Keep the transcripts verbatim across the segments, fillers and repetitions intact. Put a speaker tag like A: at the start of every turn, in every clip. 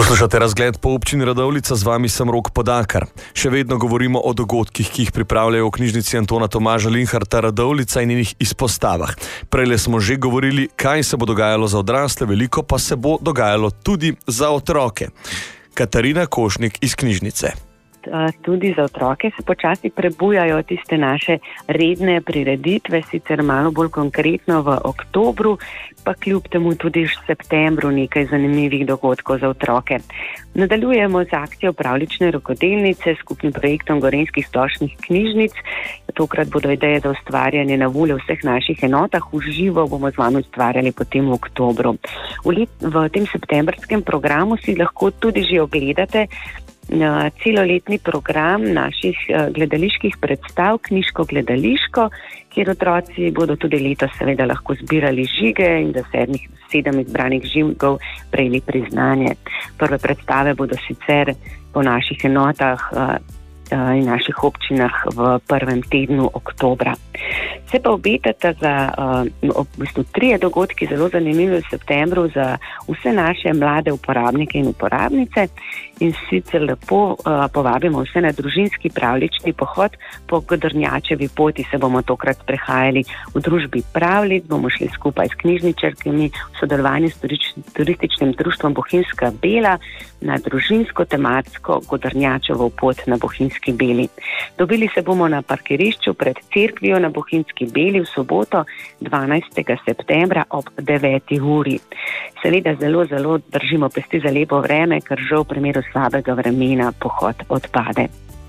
A: Poslušate Razgled po občini Radovljica, z vami sem Rok Podakar. Še vedno govorimo o dogodkih, ki jih pripravljajo v knjižnici Antona Tomaža Linharta Radovljica in njenih izpostavah. Prejle smo že govorili, kaj se bo dogajalo za odrasle, veliko pa se bo dogajalo tudi za otroke. Katarina Košnik iz knjižnice.
B: Tudi za otroke se počasi prebujajo tiste naše redne prireditve, sicer malo bolj konkretno v oktobru, pa kljub temu tudi v septembru nekaj zanimivih dogodkov za otroke. Nadaljujemo z akcijo Pravljične rokodelnice s skupnim projektom Gorenjskih splošnih knjižnic. Tokrat bodo ideje za ustvarjanje na voljo v vseh naših enotah. V živo bomo z vami ustvarjali potem v oktobru. V, let, v tem septembrskem programu si lahko tudi že ogledate celoletni program naših gledaliških predstav, knjiško-gledališko, kjer otroci bodo tudi letos seveda lahko zbirali žige in da sedmih, sedem izbranih žigov prejeli priznanje. Prve predstave bodo sicer po naših enotah in naših občinah v prvem tednu oktobra. Se pa obetata za uh, v bistvu trije dogodki zelo zanimivi v septembru za vse naše mlade uporabnike in uporabnice, in sicer lepo uh, povabimo vse na družinski pravljični pohod. Po Godrnjačevi poti se bomo tokrat sprehajali v družbi pravljic, bomo šli skupaj s knjižničarkami v sodelovanju s turističnim društvom Bohinjska Bela na družinsko tematsko Godrnjačevo pot na Bohinjski Beli. Dobili se bomo na parkirišču pred cerkvijo na Bohinjski Beli v soboto dvanajstega septembra ob deveti uri. Seveda zelo, zelo držimo pesti za lepo vreme, ker žal v primeru slabega vremena pohod odpade.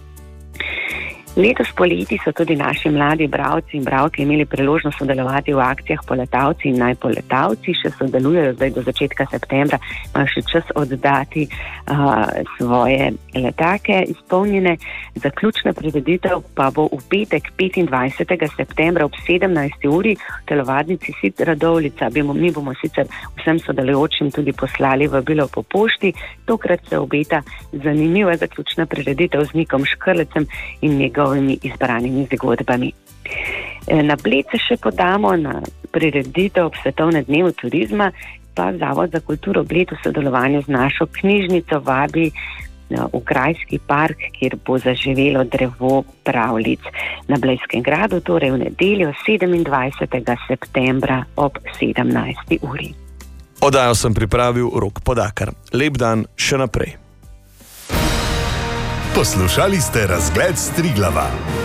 B: Letos poleti so tudi naši mladi bralci in bralke imeli priložnost sodelovati v akcijah Poletavci in najpoletavci, še sodelujejo zdaj do začetka septembra, imajo še čas oddati uh, svoje letake izpolnjene. Zaključna prireditev pa bo v petek petindvajsetega septembra ob sedemnajsti uri v telovadnici Sit Radovljica. Mi bomo sicer vsem sodelujočim tudi poslali vabilo po pošti. Tokrat se obeta zanimiva zaključna prireditev z Nikom Škrlecem in njegov izbranimi zgodbami. Na Bled se še podamo na prireditev ob Svetovnem dnevu turizma, pa Zavod za kulturo Bled v sodelovanju z našo knjižnico vabi v Grajski park, kjer bo zaživelo drevo pravljic na Blejskem gradu, torej v nedeljo sedemindvajsetega septembra ob sedemnajsti uri.
A: Oddajo sem pripravil Rok Podakar. Lep dan še naprej.
C: Poslušali ste Razgled s Triglava.